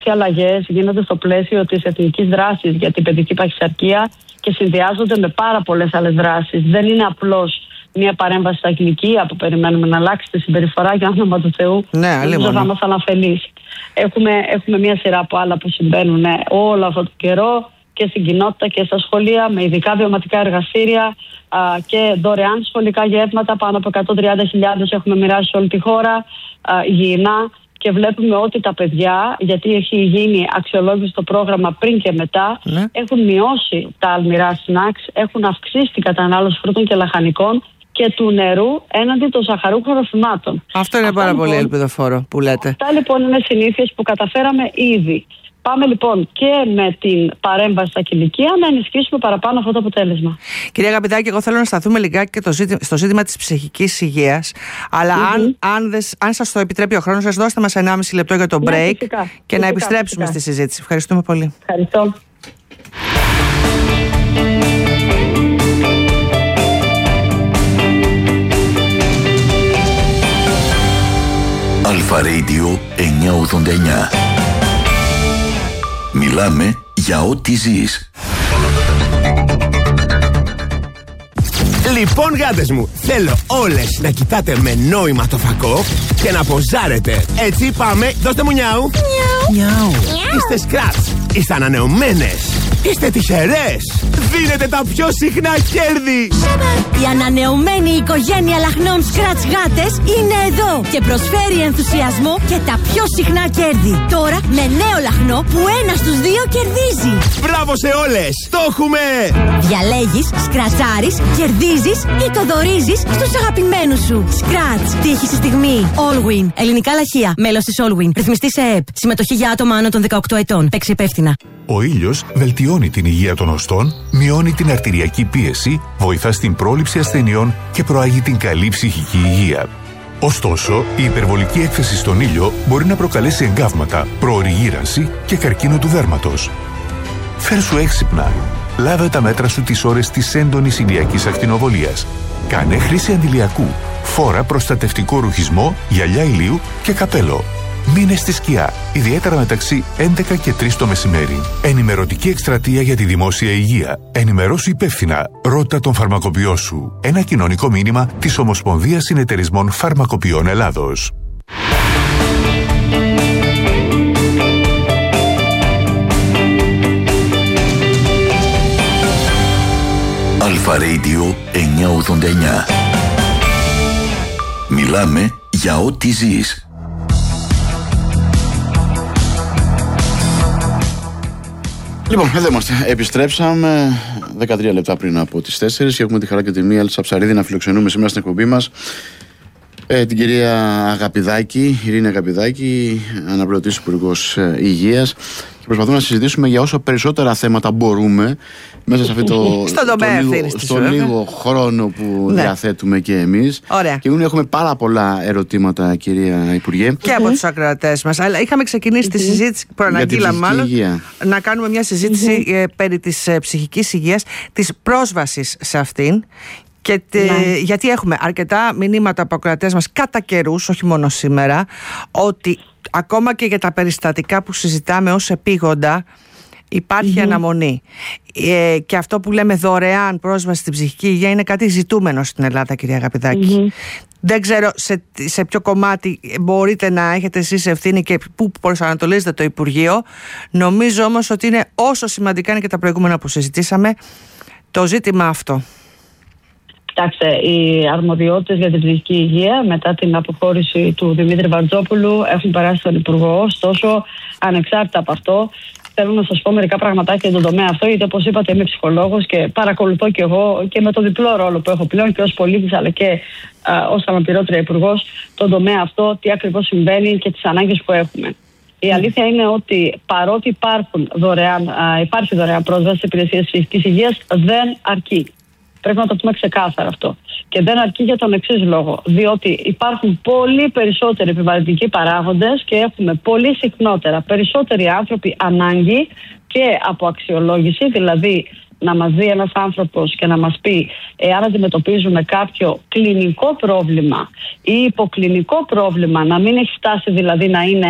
Οι αλλαγές γίνονται στο πλαίσιο της εθνικής δράσης για την παιδική παχυσαρκία και συνδυάζονται με πάρα πολλές άλλες δράσεις. Δεν είναι απλώς μια παρέμβαση στα γλυκεία που περιμένουμε να αλλάξει τη συμπεριφορά, για όνομα του Θεού. Ναι, δεν θα ήμασταν αφελείς. Έχουμε μια σειρά από άλλα που συμβαίνουν όλο αυτόν τον καιρό και στην κοινότητα και στα σχολεία, με ειδικά βιωματικά εργαστήρια και δωρεάν σχολικά γεύματα. Πάνω από 130.000 έχουμε μοιράσει σε όλη τη χώρα, υγιεινά. Και βλέπουμε ότι τα παιδιά, γιατί έχει γίνει αξιολόγηση στο πρόγραμμα πριν και μετά, έχουν μειώσει τα αλμυρά σνακς, έχουν αυξήσει την κατανάλωση φρούτων και λαχανικών και του νερού έναντι των ζαχαρούχων ροφημάτων. Αυτό είναι πάρα πολύ ελπιδοφόρο που λέτε. Αυτά λοιπόν είναι συνήθειες που καταφέραμε ήδη. Πάμε λοιπόν και με την παρέμβαση στα κηλικεία να ενισχύσουμε παραπάνω αυτό το αποτέλεσμα. Κυρία Αγαπητάκη, εγώ θέλω να σταθούμε λιγάκι και στο ζήτημα της ψυχικής υγείας. Αλλά αν σας το επιτρέπει ο χρόνος, σας δώστε μας 1,5 λεπτό για το break και να επιστρέψουμε στη συζήτηση. Ευχαριστούμε πολύ. Ευχαριστώ. Αλφα Radio 989. Μιλάμε για ό,τι ζεις. Λοιπόν, γάτες μου, θέλω όλες να κοιτάτε με νόημα το φακό και να ποζάρετε. Έτσι πάμε, δώστε μου νιάου. Νιάου. Είστε σκράτς, είστε ανανεωμένες, είστε τυχερές. Δίνετε τα πιο συχνά κέρδη. Η ανανεωμένη οικογένεια λαχνών Scratch γάτες είναι εδώ και προσφέρει ενθουσιασμό και τα πιο συχνά κέρδη. Τώρα με νέο λαχνό που 1 στους 2 κερδίζει. Μπράβο σε όλες, το έχουμε! Διαλέγεις, σκρατσάρεις, κερδίζεις ή το δωρίζεις στους αγαπημένους σου. Scratch, τύχη στη στιγμή. Allwin, ελληνικά λαχεία, μέλος της Allwin, ρυθμιστή σε ΕΕΠ. Συμμετοχή για άτομα άνω των 18 ετών. Παίξει υπεύθυνα. Ο ήλιος βελτιώνει την υγεία των οστών, μειώνει την αρτηριακή πίεση, βοηθά στην πρόληψη ασθενειών και προάγει την καλή ψυχική υγεία. Ωστόσο, η υπερβολική έκθεση στον ήλιο μπορεί να προκαλέσει εγκάβματα, προωρή γύρανση και καρκίνο του δέρματος. Φέρσου έξυπνα. Λάβε τα μέτρα σου τις ώρες της έντονης ηλιακής ακτινοβολίας. Κάνε χρήση αντιλιακού. Φόρα προστατευτικό ρουχισμό, γυαλιά ηλίου και καπέλο. Μείνε στη σκιά, ιδιαίτερα μεταξύ 11 και 3 το μεσημέρι. Ενημερωτική εκστρατεία για τη δημόσια υγεία. Ενημερώσου υπεύθυνα. Ρώτα τον φαρμακοποιό σου. Ένα κοινωνικό μήνυμα της Ομοσπονδίας Συνεταιρισμών Φαρμακοποιών Ελλάδος. Αλφα Radio 989. Μιλάμε για ό,τι ζεις. Λοιπόν, εδώ είμαστε. Επιστρέψαμε 13 λεπτά πριν από τις 4 και έχουμε τη χαρά και τιμή Έλσα Ψαρίδη να φιλοξενούμε σήμερα στην εκπομπή μας την κυρία Αγαπηδάκη, Ειρήνη Αγαπηδάκη, αναπληρωτής Υπουργός Υγείας, και προσπαθούμε να συζητήσουμε για όσο περισσότερα θέματα μπορούμε μέσα σε αυτό στο λίγο χρόνο που διαθέτουμε και εμείς. Ωραία. Και έχουμε πάρα πολλά ερωτήματα, κυρία Υπουργέ. Και από τους ακροατές μας. Αλλά είχαμε ξεκινήσει τη συζήτηση, προαναγγείλαμε μάλλον, να κάνουμε μια συζήτηση περί της ψυχικής υγείας, της πρόσβασης σε αυτήν. Και γιατί έχουμε αρκετά μηνύματα από ακροατές μας κατά καιρούς, όχι μόνο σήμερα, ότι ακόμα και για τα περιστατικά που συζητάμε ως επίγοντα υπάρχει αναμονή. Και αυτό που λέμε δωρεάν πρόσβαση στην ψυχική υγεία είναι κάτι ζητούμενο στην Ελλάδα, κυρία Αγαπηδάκη. Δεν ξέρω σε ποιο κομμάτι μπορείτε να έχετε εσείς ευθύνη και πού προσανατολίζετε το Υπουργείο. Νομίζω όμως ότι είναι όσο σημαντικά είναι και τα προηγούμενα που συζητήσαμε το ζήτημα αυτό. Κοιτάξτε, οι αρμοδιότητες για την ψυχική υγεία μετά την αποχώρηση του Δημήτρη Βαρτζόπουλου έχουν περάσει στον Υπουργό. Ωστόσο, ανεξάρτητα από αυτό, θέλω να σας πω μερικά πραγματάκια για τον τομέα αυτό, γιατί όπως είπατε είμαι ψυχολόγος και παρακολουθώ και εγώ και με το διπλό ρόλο που έχω πλέον και ως πολίτης αλλά και ως αναπληρώτρια υπουργός τον τομέα αυτό, τι ακριβώς συμβαίνει και τις ανάγκες που έχουμε. Η αλήθεια είναι ότι παρότι υπάρχει δωρεάν πρόσβαση σε υπηρεσίες ψυχικής υγείας, δεν αρκεί. Πρέπει να το πούμε ξεκάθαρα αυτό. Και δεν αρκεί για τον εξής λόγο. Διότι υπάρχουν πολύ περισσότεροι επιβαρυντικοί παράγοντες και έχουμε πολύ συχνότερα περισσότεροι άνθρωποι ανάγκη και από αξιολόγηση, δηλαδή να μας δει ένας άνθρωπος και να μας πει εάν αντιμετωπίζουμε κάποιο κλινικό πρόβλημα ή υποκλινικό πρόβλημα, να μην έχει φτάσει δηλαδή να είναι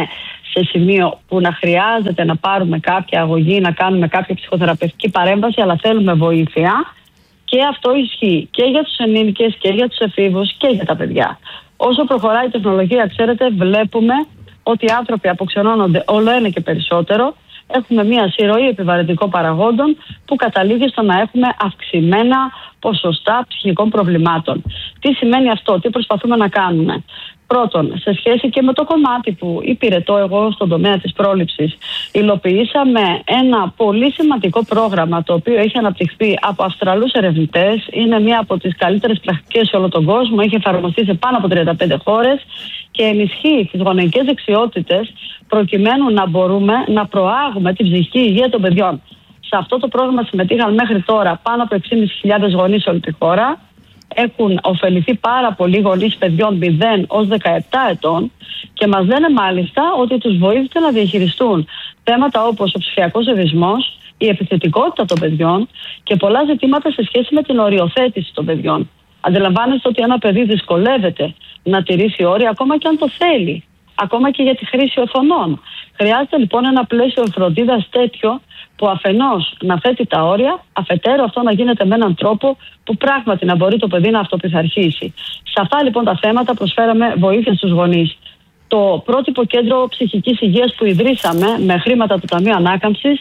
σε σημείο που να χρειάζεται να πάρουμε κάποια αγωγή, να κάνουμε κάποια ψυχοθεραπευτική παρέμβαση, αλλά θέλουμε βοήθεια. Και αυτό ισχύει και για τους ενήλικες και για τους εφήβους και για τα παιδιά. Όσο προχωράει η τεχνολογία, ξέρετε, βλέπουμε ότι οι άνθρωποι αποξενώνονται όλο ένα και περισσότερο. Έχουμε μια συρροή επιβαρυντικών παραγόντων που καταλήγει στο να έχουμε αυξημένα ποσοστά ψυχικών προβλημάτων. Τι σημαίνει αυτό, τι προσπαθούμε να κάνουμε? Πρώτον, σε σχέση και με το κομμάτι που υπηρετώ εγώ στον τομέα της πρόληψης, υλοποιήσαμε ένα πολύ σημαντικό πρόγραμμα το οποίο έχει αναπτυχθεί από Αυστραλούς ερευνητές. Είναι μία από τις καλύτερες πρακτικές σε όλο τον κόσμο, έχει εφαρμοστεί σε πάνω από 35 χώρες και ενισχύει τις γονεϊκές δεξιότητες προκειμένου να μπορούμε να προάγουμε την ψυχική υγεία των παιδιών. Σε αυτό το πρόγραμμα συμμετείχαν μέχρι τώρα πάνω από 6.500 γονείς σε όλη τη χώρα. Έχουν ωφεληθεί πάρα πολλοί γονείς παιδιών 0 ως 17 ετών και μας λένε μάλιστα ότι τους βοήθησε να διαχειριστούν θέματα όπως ο ψηφιακός ευισμός, η επιθετικότητα των παιδιών και πολλά ζητήματα σε σχέση με την οριοθέτηση των παιδιών. Αντιλαμβάνεστε ότι ένα παιδί δυσκολεύεται να τηρήσει όρια ακόμα και αν το θέλει, ακόμα και για τη χρήση οθονών. Χρειάζεται λοιπόν ένα πλαίσιο φροντίδας τέτοιο που αφενός να θέτει τα όρια, αφετέρου αυτό να γίνεται με έναν τρόπο που πράγματι να μπορεί το παιδί να αυτοπιθαρχήσει. Σε αυτά λοιπόν τα θέματα προσφέραμε βοήθεια στους γονείς. Το πρότυπο κέντρο ψυχικής υγείας που ιδρύσαμε με χρήματα του Ταμείου Ανάκαμψης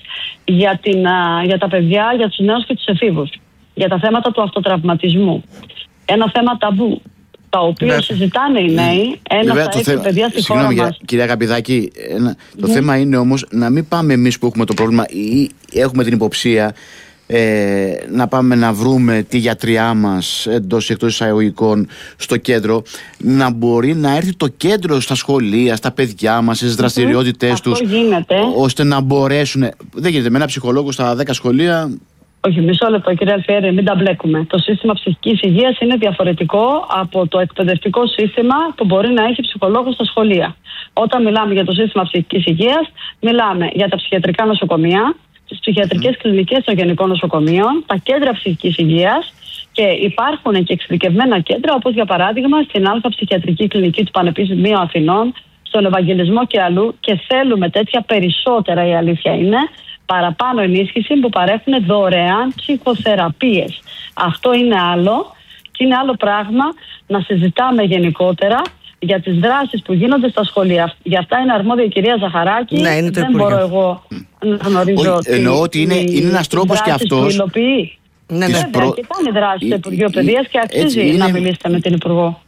για τα παιδιά, για τους νέους και τους εφήβους, για τα θέματα του αυτοτραυματισμού. Ένα θέμα ταμπού, τα οποία συζητάνε οι νέοι, ένα στα 6 παιδιά στη χώρα μας. Κυρία Αγαπηδάκη, το θέμα είναι όμως να μην πάμε εμείς που έχουμε το πρόβλημα ή έχουμε την υποψία να πάμε να βρούμε τη γιατριά μας εντός ή εκτός εισαγωγικών στο κέντρο, να μπορεί να έρθει το κέντρο στα σχολεία, στα παιδιά μας, στις δραστηριότητες τους, ώστε να μπορέσουν. Δεν γίνεται με ένα ψυχολόγο στα 10 σχολεία. Όχι, μισό λεπτό κύριε Αλφιέρη, μην τα μπλέκουμε. Το σύστημα ψυχικής υγείας είναι διαφορετικό από το εκπαιδευτικό σύστημα που μπορεί να έχει ψυχολόγο στα σχολεία. Όταν μιλάμε για το σύστημα ψυχικής υγείας, μιλάμε για τα ψυχιατρικά νοσοκομεία, τις ψυχιατρικές κλινικές των γενικών νοσοκομείων, τα κέντρα ψυχικής υγείας και υπάρχουν και εξειδικευμένα κέντρα, όπως για παράδειγμα στην Α Ψυχιατρική Κλινική του Πανεπιστημίου Αθηνών, στον Ευαγγελισμό και αλλού, και θέλουμε τέτοια περισσότερα, η αλήθεια είναι, παραπάνω ενίσχυση που παρέχουν δωρεάν ψυχοθεραπείες. Αυτό είναι άλλο και είναι άλλο πράγμα να συζητάμε γενικότερα για τις δράσεις που γίνονται στα σχολεία. Για αυτά είναι αρμόδια η κυρία Ζαχαράκη. Ναι, δεν μπορώ εγώ να γνωρίζω. Εννοώ ότι είναι ένας τρόπος και αυτός. Ναι, και κάνει δράση στο Υπουργείο Παιδείας και αξίζει να μιλήσετε με την Υπουργό.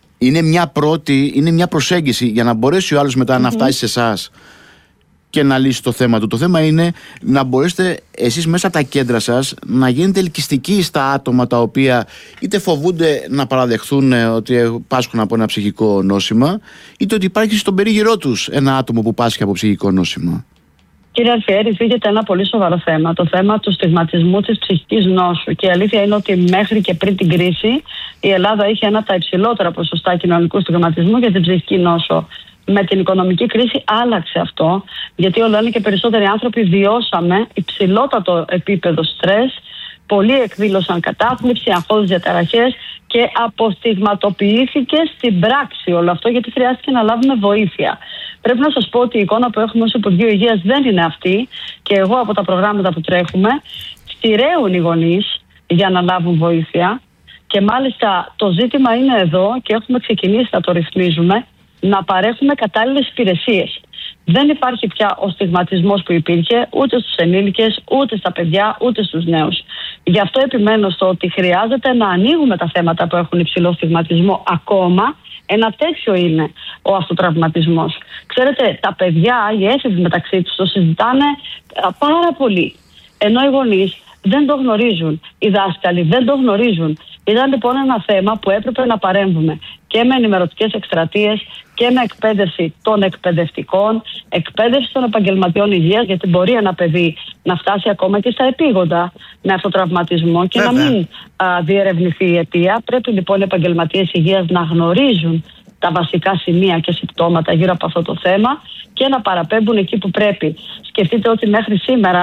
Είναι μια προσέγγιση για να μπορέσει ο άλλος μετά να φτάσει σε εσάς και να λύσει το θέμα του. Το θέμα είναι να μπορέσετε εσείς μέσα από τα κέντρα σας να γίνετε ελκυστικοί στα άτομα τα οποία είτε φοβούνται να παραδεχθούν ότι πάσχουν από ένα ψυχικό νόσημα, είτε ότι υπάρχει στον περίγυρό τους ένα άτομο που πάσχει από ψυχικό νόσημα. Κύριε Αλφιέρη, φύγεται ένα πολύ σοβαρό θέμα, το θέμα του στιγματισμού της ψυχικής νόσου. Και η αλήθεια είναι ότι μέχρι και πριν την κρίση η Ελλάδα είχε ένα από τα υψηλότερα ποσοστά κοινωνικού στιγματισμού για την ψυχική νόσο. Με την οικονομική κρίση άλλαξε αυτό, γιατί όλο ένα και περισσότεροι άνθρωποι βιώσαμε υψηλότατο επίπεδο στρες, πολλοί εκδήλωσαν κατάθλιψη, αγχώδεις διαταραχές και αποστιγματοποιήθηκε στην πράξη όλο αυτό, γιατί χρειάστηκε να λάβουμε βοήθεια. Πρέπει να σας πω ότι η εικόνα που έχουμε ως Υπουργείο Υγείας δεν είναι αυτή και εγώ από τα προγράμματα που τρέχουμε στηρέουν οι γονείς για να λάβουν βοήθεια και μάλιστα το ζήτημα είναι εδώ και έχουμε ξεκινήσει να το ρυθμίζουμε, να παρέχουμε κατάλληλες υπηρεσίες. Δεν υπάρχει πια ο στιγματισμός που υπήρχε ούτε στους ενήλικες, ούτε στα παιδιά, ούτε στους νέους. Γι' αυτό επιμένω στο ότι χρειάζεται να ανοίγουμε τα θέματα που έχουν υψηλό στιγματισμό ακόμα. Ένα τέτοιο είναι ο αυτοτραυματισμός. Ξέρετε, τα παιδιά, οι έφηβοι μεταξύ τους το συζητάνε πάρα πολύ. Ενώ οι γονείς δεν το γνωρίζουν, οι δάσκαλοι δεν το γνωρίζουν. Ήταν λοιπόν ένα θέμα που έπρεπε να παρέμβουμε και με ενημερωτικές εκστρατείες και με εκπαίδευση των εκπαιδευτικών, εκπαίδευση των επαγγελματιών υγείας, γιατί μπορεί ένα παιδί να φτάσει ακόμα και στα επίγοντα με αυτοτραυματισμό και να μην διερευνηθεί η αιτία. Πρέπει λοιπόν οι επαγγελματίες υγείας να γνωρίζουν τα βασικά σημεία και συμπτώματα γύρω από αυτό το θέμα και να παραπέμπουν εκεί που πρέπει. Σκεφτείτε ότι μέχρι σήμερα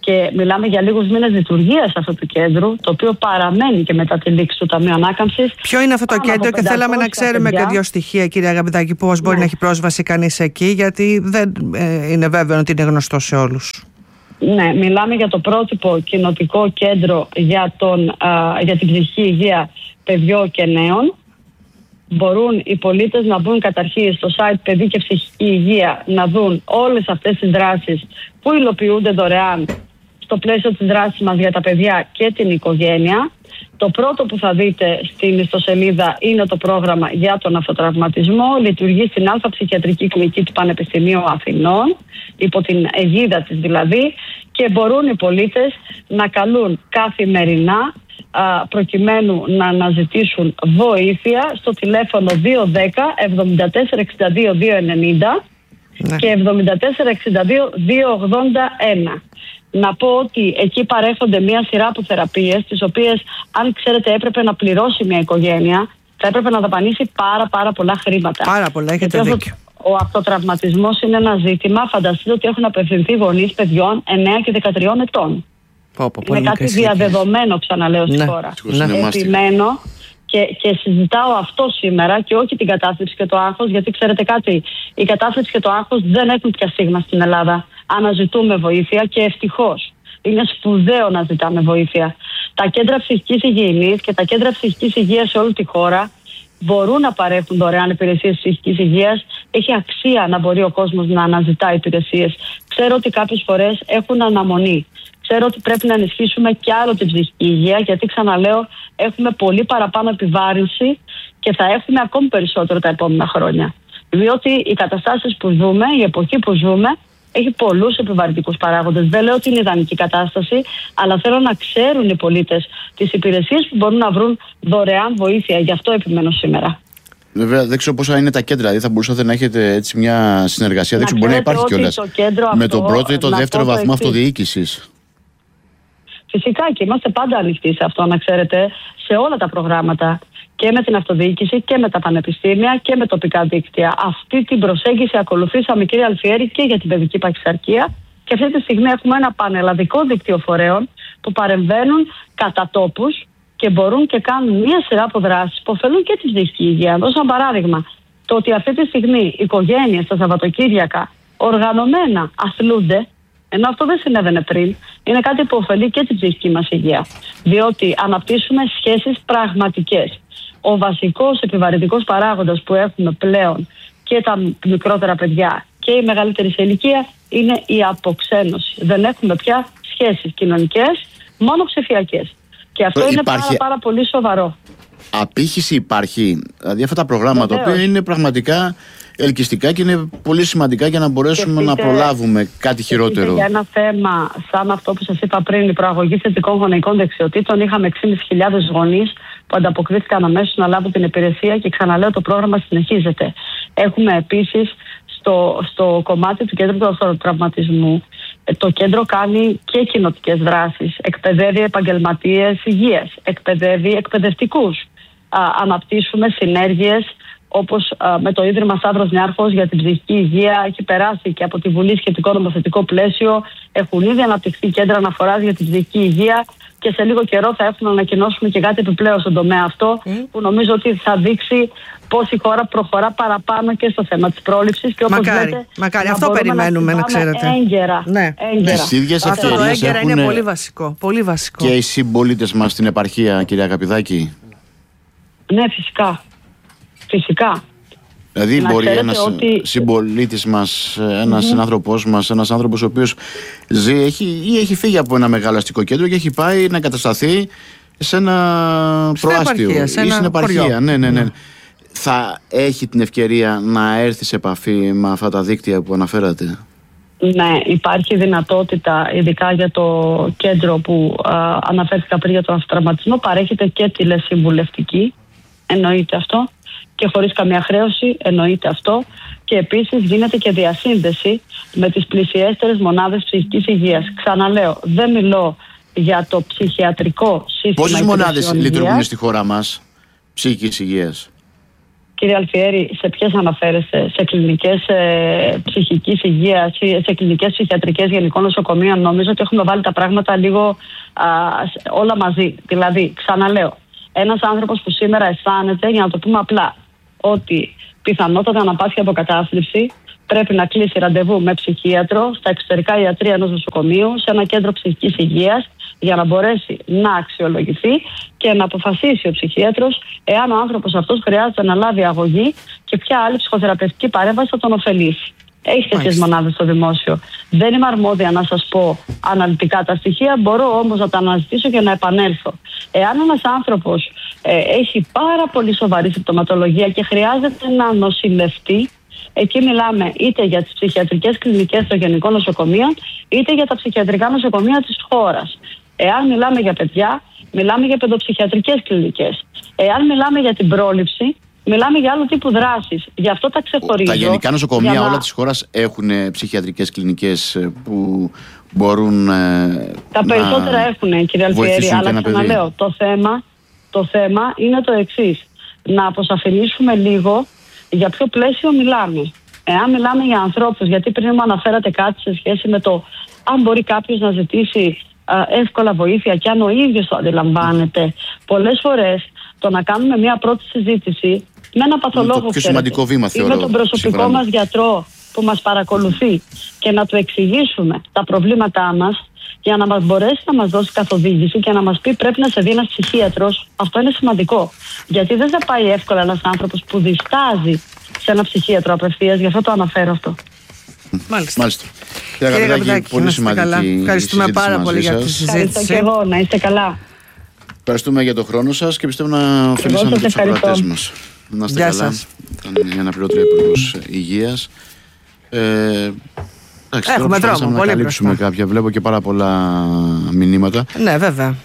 Και μιλάμε για λίγους μήνες λειτουργίας αυτού του κέντρου, το οποίο παραμένει και μετά τη λήξη του Ταμείου Ανάκαμψης. Ποιο είναι αυτό το κέντρο, και θέλαμε να ξέρουμε και δύο στοιχεία, κυρία Αγαπηδάκη, πώς μπορεί να έχει πρόσβαση κανείς εκεί, γιατί δεν είναι βέβαιο ότι είναι γνωστό σε όλους. Ναι, μιλάμε για το πρότυπο κοινοτικό κέντρο για την ψυχική υγεία παιδιών και νέων. Μπορούν οι πολίτες να μπουν καταρχήν στο site Παιδί και Ψυχική Υγεία, να δουν όλες αυτές τις δράσεις που υλοποιούνται δωρεάν στο πλαίσιο της δράσης μας για τα παιδιά και την οικογένεια. Το πρώτο που θα δείτε στην ιστοσελίδα είναι το πρόγραμμα για τον αυτοτραυματισμό. Λειτουργεί στην Α Ψυχιατρική Κλινική του Πανεπιστημίου Αθηνών, υπό την αιγίδα της δηλαδή, και μπορούν οι πολίτες να καλούν καθημερινά προκειμένου να αναζητήσουν βοήθεια στο τηλέφωνο 210 74 62 290 και 74 62 281. Να πω ότι εκεί παρέχονται μια σειρά από θεραπείες, τις οποίες, αν ξέρετε, έπρεπε να πληρώσει μια οικογένεια, θα έπρεπε να δαπανίσει πάρα πολλά χρήματα. Πάρα πολλά, έχετε δίκιο. Ο αυτοτραυματισμός είναι ένα ζήτημα. Φανταστείτε ότι έχουν απευθυνθεί γονείς παιδιών 9 και 13 ετών. Είναι κάτι διαδεδομένο, ξαναλέω, στη χώρα. Επιμένω και συζητάω αυτό σήμερα και όχι την κατάθλιψη και το άγχος, γιατί ξέρετε κάτι, η κατάθλιψη και το άγχος δεν έχουν πια στίγμα στην Ελλάδα. Αναζητούμε βοήθεια και ευτυχώς. Είναι σπουδαίο να ζητάμε βοήθεια. Τα κέντρα ψυχικής υγιεινής και τα κέντρα ψυχικής υγείας σε όλη τη χώρα μπορούν να παρέχουν δωρεάν υπηρεσίες ψυχικής υγείας. Έχει αξία να μπορεί ο κόσμος να αναζητά υπηρεσίες. Ξέρω ότι κάποιες φορές έχουν αναμονή. Ξέρω ότι πρέπει να ενισχύσουμε κι άλλο την ψυχική υγεία, γιατί, ξαναλέω, έχουμε πολύ παραπάνω επιβάρυνση και θα έχουμε ακόμη περισσότερο τα επόμενα χρόνια. Διότι οι καταστάσεις που ζούμε, η εποχή που ζούμε, έχει πολλούς επιβαρυντικούς παράγοντες. Δεν λέω ότι είναι ιδανική κατάσταση, αλλά θέλω να ξέρουν οι πολίτες τις υπηρεσίες που μπορούν να βρουν δωρεάν βοήθεια. Γι' αυτό επιμένω σήμερα. Βέβαια, δεν ξέρω πόσα είναι τα κέντρα. Δηλαδή, θα μπορούσατε να έχετε έτσι μια συνεργασία. Δεν ξέρω, μπορεί να υπάρχει κιόλας με τον πρώτο ή τον δεύτερο βαθμό αυτοδιοίκησης. Φυσικά, και είμαστε πάντα ανοιχτοί σε αυτό, να ξέρετε, σε όλα τα προγράμματα, και με την αυτοδιοίκηση και με τα πανεπιστήμια και με τοπικά δίκτυα. Αυτή την προσέγγιση ακολουθήσαμε, κύριε Αλφιέρη, και για την παιδική παχυσαρκία. Και αυτή τη στιγμή έχουμε ένα πανελλαδικό δίκτυο φορέων που παρεμβαίνουν κατά τόπους και μπορούν και κάνουν μια σειρά από δράσεις που ωφελούν και τη ψυχική υγεία. Δώσω ένα παράδειγμα. Το ότι αυτή τη στιγμή οι οικογένειες στα Σαββατοκύριακα οργανωμένα αθλούνται, ενώ αυτό δεν συνέβαινε πριν, είναι κάτι που ωφελεί και την ψυχική μας υγεία. Διότι αναπτύσσουμε σχέσεις πραγματικές. Ο βασικός επιβαρυντικός παράγοντας που έχουμε πλέον και τα μικρότερα παιδιά και οι μεγαλύτεροι σε ηλικία είναι η αποξένωση. Δεν έχουμε πια σχέσεις κοινωνικές, μόνο ψηφιακές. Και αυτό είναι πάρα πολύ σοβαρό. Απήχηση υπάρχει. Δηλαδή αυτά τα προγράμματα, τα οποία είναι πραγματικά ελκυστικά και είναι πολύ σημαντικά για να μπορέσουμε να προλάβουμε κάτι χειρότερο. Για ένα θέμα σαν αυτό που σας είπα πριν, η προαγωγή θετικών γονεϊκών δεξιοτήτων, είχαμε 6.500 γονείς που ανταποκρίθηκαν αμέσως να λάβουν την υπηρεσία και, ξαναλέω, το πρόγραμμα συνεχίζεται. Έχουμε επίσης στο κομμάτι του κέντρου του αυτοτραυματισμού, το κέντρο κάνει και κοινοτικές δράσεις. Εκπαιδεύει επαγγελματίες υγείας, εκπαιδεύει εκπαιδευτικούς. Αναπτύσσουμε συνέργειες, όπως με το Ίδρυμα Σταύρος Νιάρχος για την ψυχική υγεία. Έχει περάσει και από τη Βουλή σχετικό νομοθετικό πλαίσιο. Έχουν ήδη αναπτυχθεί κέντρα αναφοράς για την ψυχική υγεία και σε λίγο καιρό θα έχουμε να ανακοινώσουμε και κάτι επιπλέον στον τομέα αυτό, που νομίζω ότι θα δείξει πώς η χώρα προχωρά παραπάνω και στο θέμα της πρόληψης. Και όπως μακάρι, αυτό περιμένουμε να ξέρετε. Έγκαιρα. Ναι. Αυτό το έγκαιρα είναι πολύ βασικό. Πολύ βασικό. Και οι συμπολίτες μας στην επαρχία, κυρία Αγαπηδάκη. Ναι, φυσικά. Δηλαδή μπορεί ένας συμπολίτης μας, ένας συνάνθρωπός μας, ένας άνθρωπος ο οποίος ζει ή έχει φύγει από ένα μεγάλο αστικό κέντρο και έχει πάει να κατασταθεί σε ένα προάστιο ή στην επαρχία. Ναι. Θα έχει την ευκαιρία να έρθει σε επαφή με αυτά τα δίκτυα που αναφέρατε. Ναι, υπάρχει δυνατότητα, ειδικά για το κέντρο που αναφέρθηκα πριν για τον αυτοτραυματισμό, παρέχεται και τηλεσυμβουλευτική, εννοείται αυτό, και χωρίς καμία χρέωση, εννοείται αυτό, και επίσης γίνεται και διασύνδεση με τις πλησιέστερες μονάδες ψυχικής υγείας. Ξαναλέω, δεν μιλώ για το ψυχιατρικό σύστημα. Πόσες μονάδες λειτουργούν στη χώρα μας ψυχικής υγείας? κύριε Αλφιέρη, σε ποιες αναφέρεστε? Σε κλινικές ψυχικής υγείας ή σε κλινικές ψυχιατρικές γενικών νοσοκομείων? Νομίζω ότι έχουμε βάλει τα πράγματα λίγο όλα μαζί. Δηλαδή, ξαναλέω, ένας άνθρωπος που σήμερα αισθάνεται, για να το πούμε απλά, ότι πιθανότατα να πάσχει από κατάθλιψη, πρέπει να κλείσει ραντεβού με ψυχίατρο στα εξωτερικά ιατρεία ενός νοσοκομείου, σε ένα κέντρο ψυχικής υγείας, για να μπορέσει να αξιολογηθεί και να αποφασίσει ο ψυχίατρος εάν ο άνθρωπος αυτός χρειάζεται να λάβει αγωγή και ποια άλλη ψυχοθεραπευτική παρέμβαση θα τον ωφελήσει. Έχει τέτοιες μονάδες στο δημόσιο. Δεν είμαι αρμόδια να σας πω αναλυτικά τα στοιχεία, μπορώ όμως να τα αναζητήσω και να επανέλθω. Εάν ένας άνθρωπος έχει πάρα πολύ σοβαρή συμπτωματολογία και χρειάζεται να νοσηλευτεί, εκεί μιλάμε είτε για τις ψυχιατρικές κλινικές των γενικών νοσοκομείων, είτε για τα ψυχιατρικά νοσοκομεία της χώρας. Εάν μιλάμε για παιδιά, μιλάμε για παιδοψυχιατρικές κλινικές. Εάν μιλάμε για την πρόληψη, μιλάμε για άλλο τύπου δράσεις. Γι' αυτό τα ξεχωρίζω. Τα γενικά νοσοκομεία όλα της χώρας έχουν ψυχιατρικές κλινικές που μπορούν τα περισσότερα έχουν, κύριε Αλφιέρη, αλλά ξαναλέω, το θέμα είναι το εξής. Να αποσαφηνίσουμε λίγο για ποιο πλαίσιο μιλάμε. Εάν μιλάμε για ανθρώπους, γιατί πριν μου αναφέρατε κάτι σε σχέση με το αν μπορεί κάποιος να ζητήσει εύκολα βοήθεια και αν ο ίδιος το αντιλαμβάνεται. Πολλές φορές το να κάνουμε μια πρώτη συζήτηση με ένα παθολόγο ή με τον προσωπικό μας γιατρό που μας παρακολουθεί και να του εξηγήσουμε τα προβλήματά μας για να μας μπορέσει να μας δώσει καθοδήγηση και να μας πει πρέπει να σε δει ένας ψυχίατρος, αυτό είναι σημαντικό. Γιατί δεν θα πάει εύκολα ένας άνθρωπος που διστάζει σε ένα ψυχίατρο απευθείας, γι' αυτό το αναφέρω αυτό. Μάλιστα. Κύριε Γαπηδάκη, πολύ σημαντική. Ευχαριστούμε πάρα πολύ για τη συζήτηση. Ευχαριστώ και εγώ, να είστε καλά. Ευχαριστούμε για τον χρόνο σας και πιστεύω να ωφελήσαμε τους ακροατές μας. Να είστε καλά. Ήταν η αναπληρώτρια Υπουργός Υγείας. Έχουμε δρόμο, να καλύψουμε κάποια. Βλέπω και πάρα πολλά μηνύματα. Ναι, βέβαια.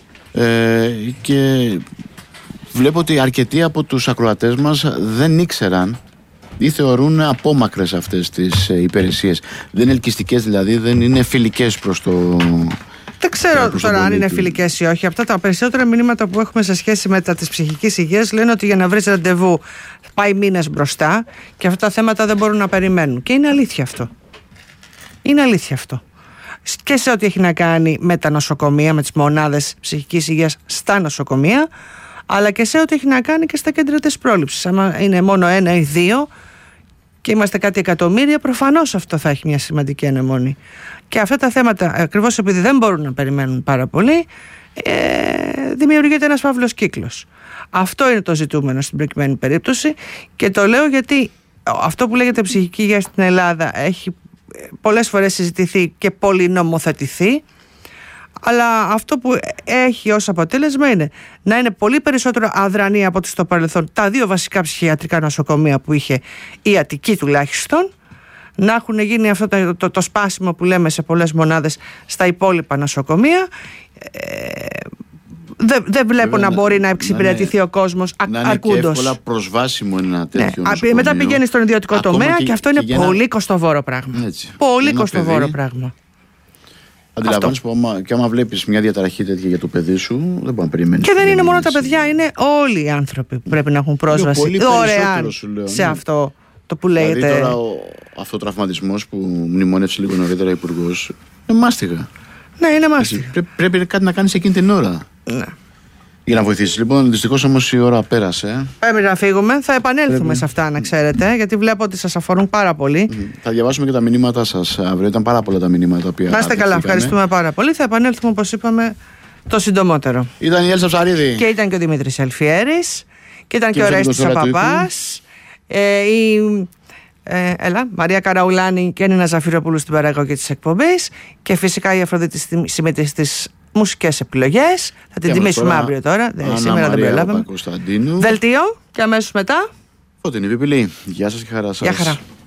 Και βλέπω ότι αρκετοί από τους ακροατές μας δεν ήξεραν ή θεωρούν απόμακρες αυτές τις υπηρεσίες. Δεν είναι ελκυστικές, δηλαδή δεν είναι φιλικές προς το... Δεν ξέρω τώρα αν είναι φιλικές ή όχι. Αυτά τα περισσότερα μηνύματα που έχουμε σε σχέση με τα της ψυχικής υγείας λένε ότι για να βρεις ραντεβού πάει μήνες μπροστά και αυτά τα θέματα δεν μπορούν να περιμένουν. Και είναι αλήθεια αυτό. Είναι αλήθεια αυτό. Και σε ό,τι έχει να κάνει με τα νοσοκομεία, με τις μονάδες ψυχικής υγείας στα νοσοκομεία, αλλά και σε ό,τι έχει να κάνει και στα κέντρα της πρόληψης. Αν είναι μόνο 1 ή 2 και είμαστε κάτι εκατομμύρια, προφανώς αυτό θα έχει μια σημαντική αναμονή. Και αυτά τα θέματα, ακριβώς επειδή δεν μπορούν να περιμένουν πάρα πολύ, δημιουργείται ένας φαύλος κύκλος. Αυτό είναι το ζητούμενο στην προκειμένη περίπτωση και το λέω γιατί αυτό που λέγεται ψυχική υγεία στην Ελλάδα έχει πολλές φορές συζητηθεί και πολυνομοθετηθεί, αλλά αυτό που έχει ως αποτέλεσμα είναι να είναι πολύ περισσότερο αδρανή από ό,τι στο παρελθόν τα 2 βασικά ψυχιατρικά νοσοκομεία που είχε η Αττική τουλάχιστον, να έχουν γίνει αυτό το σπάσιμο που λέμε σε πολλές μονάδες στα υπόλοιπα νοσοκομεία. Δεν βλέπω να μπορεί να εξυπηρετηθεί ο κόσμος αρκούντος. Να είναι και εύκολα προσβάσιμο ένα τέτοιο νοσοκομείο. Μετά πηγαίνει στον ιδιωτικό τομέα και αυτό είναι πολύ κοστοβόρο πράγμα. Πολύ κοστοβόρο πράγμα. Αντιλαμβάνεις που και άμα βλέπεις μια διαταραχή τέτοια για το παιδί σου, δεν μπορεί να περιμένεις. Και δεν είναι μόνο τα παιδιά, είναι όλοι οι άνθρωποι που πρέπει να έχουν πρόσβαση δωρεάν σε αυτό το που λέγεται. Δηλαδή τώρα ο αυτοτραυματισμός που μνημονεύσει λίγο νωρίτερα ο Υπουργός είναι μάστιγα. Ναι, είναι μάστιγα. Πρέπει κάτι να κάνεις εκείνη την ώρα. Ναι. Για να βοηθήσεις. Λοιπόν, δυστυχώς όμως η ώρα πέρασε. Πρέπει να φύγουμε. Θα επανέλθουμε σε αυτά, να ξέρετε, γιατί βλέπω ότι σας αφορούν πάρα πολύ. Θα διαβάσουμε και τα μηνύματά σας αύριο. Ήταν πάρα πολλά τα μηνύματα που να είστε καλά. Ευχαριστούμε πάρα πολύ. Θα επανέλθουμε, όπως είπαμε, το συντομότερο. Ήταν η Έλσα Ψαρίδη. Και ήταν και ο Δημήτρης Αλφιέρης. Και ήταν και ο Ρέστης ο Παπάς. Μαρία Καραουλάνη και Νίνα Ζαφυροπούλου στην παραγωγή της εκπομπής. Και φυσικά η Αφροδίτη συμμετέχει στις μουσικές επιλογές. Θα την τιμήσουμε αύριο τώρα. Σήμερα δεν προλάβαμε. Δελτίο και αμέσως μετά Φωτεινή Πιπηλή. Γεια σας και χαρά σας. Γεια χαρά.